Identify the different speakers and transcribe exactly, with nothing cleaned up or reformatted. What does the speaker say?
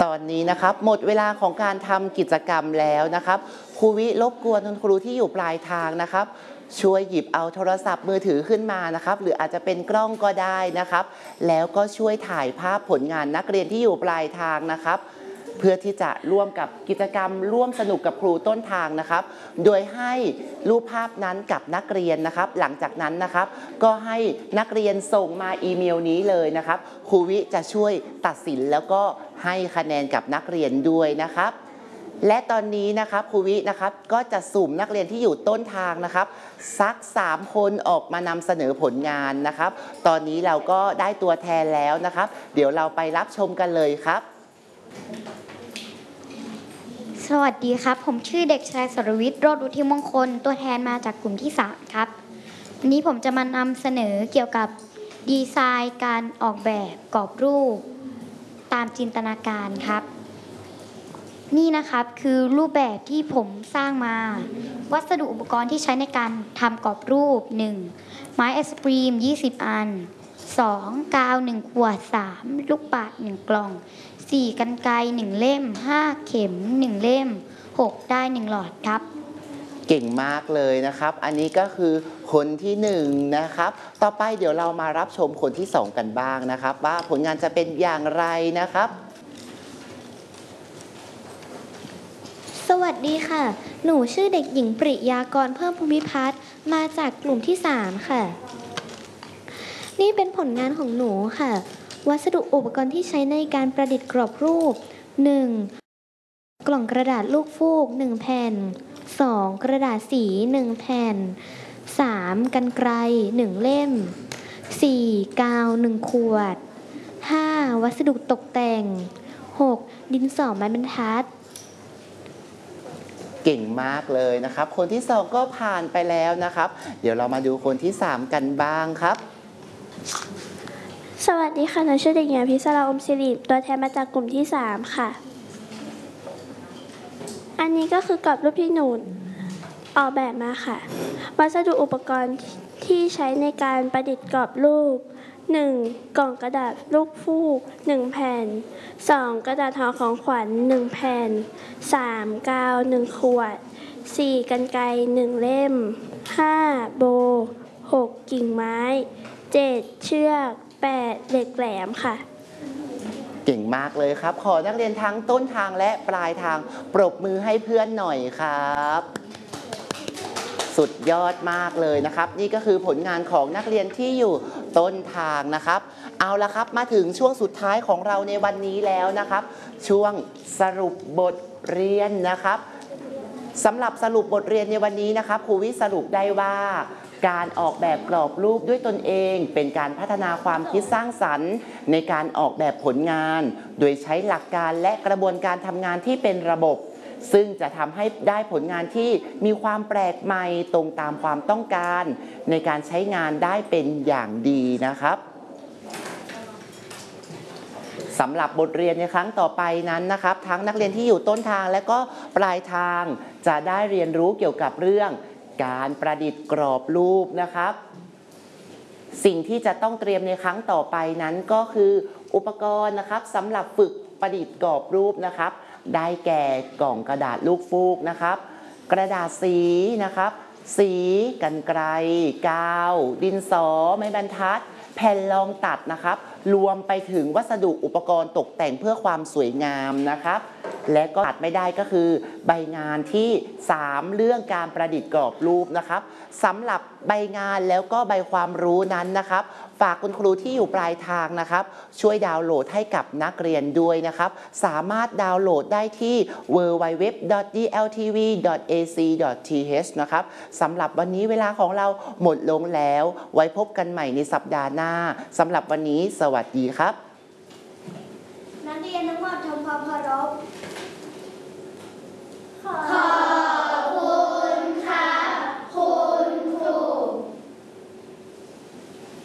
Speaker 1: ตอนนี้นะครับหมดเวลาของการทำกิจกรรมแล้วนะครับครูวิรบกวนคุณครูที่อยู่ปลายทางนะครับช่วยหยิบเอาโทรศัพท์มือถือขึ้นมานะครับหรืออาจจะเป็นกล้องก็ได้นะครับแล้วก็ช่วยถ่ายภาพผลงานนักเรียนที่อยู่ปลายทางนะครับเพื่อที่จะร่วมกับกิจกรรมร่วมสนุกกับครูต้นทางนะครับโดยให้รูปภาพนั้นกับนักเรียนนะครับหลังจากนั้นนะครับก็ให้นักเรียนส่งมาอีเมลนี้เลยนะครับครูวิจะช่วยตัดสินแล้วก็ให้คะแนนกับนักเรียนด้วยนะครับและตอนนี้นะครับครูวินะครับก็จะสุ่มนักเรียนที่อยู่ต้นทางนะครับสักสามคนออกมานำเสนอผลงานนะครับตอนนี้เราก็ได้ตัวแทนแล้วนะครับเดี๋ยวเราไปรับชมกันเลยครับ
Speaker 2: สวัสดีครับผมชื่อเด็กชายสรวิทย์โรจน์ วุฒิมงคลตัวแทนมาจากกลุ่มที่สามครับวันนี้ผมจะมานำเสนอเกี่ยวกับดีไซน์การออกแบบกรอบรูปตามจินตนาการครับนี่นะครับคือรูปแบบที่ผมสร้างมาวัสดุอุปกรณ์ที่ใช้ในการทำกรอบรูป หนึ่ง ไม้ไอศกรีมยี่สิบอัน สอง กาวหนึ่งขวด สาม ลูกปัดหนึ่งกล่อง สี่ กรรไกรหนึ่งเล่ม ห้า เข็มหนึ่งเล่ม หก ได้หนึ่งหลอดครับ
Speaker 1: เก่งมากเลยนะครับอันนี้ก็คือคนที่หนึ่งนะครับต่อไปเดี๋ยวเรามารับชมคนที่สองกันบ้างนะครับว่าผลงานจะเป็นอย่างไรนะครับ
Speaker 3: สวัสดีค่ะหนูชื่อเด็กหญิงปริยากรเพิ่มภูมิพัฒน์มาจากกลุ่มที่สามค่ะนี่เป็นผลงานของหนูค่ะวัสดุอุปกรณ์ที่ใช้ในการประดิษฐ์กรอบรูป หนึ่ง กล่องกระดาษลูกฟูกหนึ่งแผ่น สอง กระดาษสีหนึ่งแผ่น สาม กรรไกรหนึ่งเล่ม สี่ กาวหนึ่งขวด ห้า วัสดุตกแต่ง หก ดินสอไม้บรรทัด
Speaker 1: เก่งมากเลยนะครับคนที่สองก็ผ่านไปแล้วนะครับเดี๋ยวเรามาดูคนที่สามกันบ้างครับ
Speaker 4: สวัสดีค่ะหนูชื่อเด็กหญิงพิศราอมศิริตัวแทนมาจากกลุ่มที่สามค่ะอันนี้ก็คือกรอบรูปที่หนูออกแบบมาค่ะวัสดุอุปกรณ์ที่ใช้ในการประดิษฐ์กรอบรูป หนึ่ง กล่องกระดาษลูกฟูกหนึ่งแผ่น สอง กระดาษห่อของขวัญหนึ่งแผ่น สาม กาวหนึ่งขวด สี่ กรรไกรหนึ่งเล่ม ห้า โบ หก กิ่งไม้ เจ็ด เชือกแปด เหล็กแหลมค่ะ
Speaker 1: เก่งมากเลยครับขอนักเรียนทั้งต้นทางและปลายทางปรบมือให้เพื่อนหน่อยครับสุดยอดมากเลยนะครับนี่ก็คือผลงานของนักเรียนที่อยู่ต้นทางนะครับเอาละครับมาถึงช่วงสุดท้ายของเราในวันนี้แล้วนะครับช่วงสรุปบทเรียนนะครับสำหรับสรุปบทเรียนในวันนี้นะครับครูวิสรุปได้ว่าการออกแบบกรอบรูปด้วยตนเองเป็นการพัฒนาความคิดสร้างสรรค์ในการออกแบบผลงานโดยใช้หลักการและกระบวนการทำงานที่เป็นระบบซึ่งจะทำให้ได้ผลงานที่มีความแปลกใหม่ตรงตามความต้องการในการใช้งานได้เป็นอย่างดีนะครับสำหรับบทเรียนในครั้งต่อไปนั้นนะครับทั้งนักเรียนที่อยู่ต้นทางและก็ปลายทางจะได้เรียนรู้เกี่ยวกับเรื่องการประดิษฐ์กรอบรูปนะครับสิ่งที่จะต้องเตรียมในครั้งต่อไปนั้นก็คืออุปกรณ์นะครับสำหรับฝึกประดิษฐ์กรอบรูปนะครับได้แก่กล่องกระดาษลูกฟูกนะครับกระดาษสีนะครับสีกรรไกรกาวดินสอไม้บรรทัดแผ่นรองตัดนะครับรวมไปถึงวัสดุอุปกรณ์ตกแต่งเพื่อความสวยงามนะครับและก็ขาดไม่ได้ก็คือใบงานที่สามเรื่องการประดิษฐ์กรอบรูปนะครับสำหรับใบงานแล้วก็ใบความรู้นั้นนะครับฝากคุณครูที่อยู่ปลายทางนะครับช่วยดาวน์โหลดให้กับนักเรียนด้วยนะครับสามารถดาวน์โหลดได้ที่ ดับเบิลยู ดับเบิลยู ดับเบิลยู ดอท ดี แอล ที วี ดอท เอ ซี ดอท ที เอช นะครับสำหรับวันนี้เวลาของเราหมดลงแล้วไว้พบกันใหม่ในสัปดาห์หน้าสำหรับวันนี้สวัสดีครับ
Speaker 3: นักเรียนทั้งหมดทำความเคารพขอ